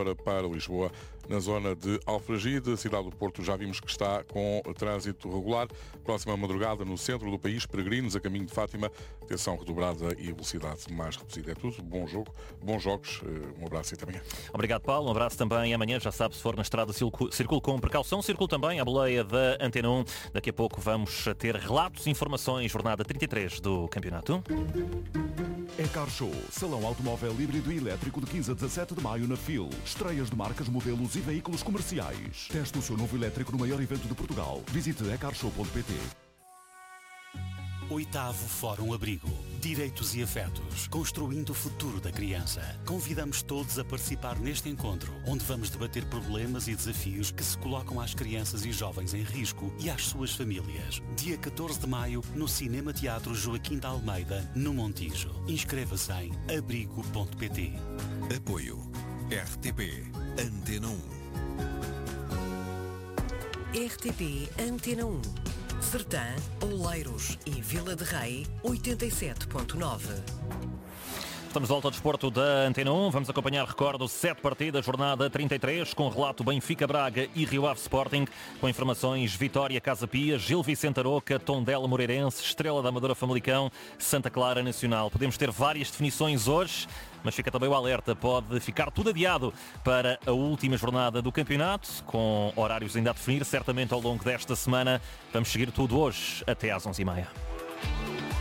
Amadora para Lisboa. Na zona de Alfragide, cidade do Porto, já vimos que está com trânsito regular. Próxima madrugada, no centro do país, peregrinos a caminho de Fátima, atenção redobrada e velocidade mais reduzida. É tudo, bom jogo, bons jogos, um abraço e até amanhã. Obrigado, Paulo, um abraço também. Amanhã, já sabe, se for na estrada, circule com precaução, circule também à boleia da Antena 1. Daqui a pouco vamos ter relatos, informações, jornada 33 do campeonato. É Car Show, salão automóvel híbrido e elétrico de 15 a 17 de maio na FIL. Estreias de marcas, modelos e veículos comerciais. Teste o seu novo elétrico no maior evento de Portugal. Visite ecarshow.pt. 8º Fórum Abrigo. Direitos e afetos. Construindo o futuro da criança. Convidamos todos a participar neste encontro, onde vamos debater problemas e desafios que se colocam às crianças e jovens em risco e às suas famílias. Dia 14 de maio, no Cinema Teatro Joaquim de Almeida, no Montijo. Inscreva-se em abrigo.pt. Apoio RTP Antena 1. RTP Antena 1. Sertã, Oleiros e Vila de Rei, 87.9. Estamos de volta ao desporto da Antena 1. Vamos acompanhar, recordo, 7 partidas, jornada 33, com relato Benfica Braga e Rio Ave Sporting, com informações Vitória Casa Pia, Gil Vicente Aroca, Tondela Moreirense, Estrela da Amadora Famalicão, Santa Clara Nacional. Podemos ter várias definições hoje, mas fica também o alerta, pode ficar tudo adiado para a última jornada do campeonato, com horários ainda a definir, certamente ao longo desta semana. Vamos seguir tudo hoje até às 11h30.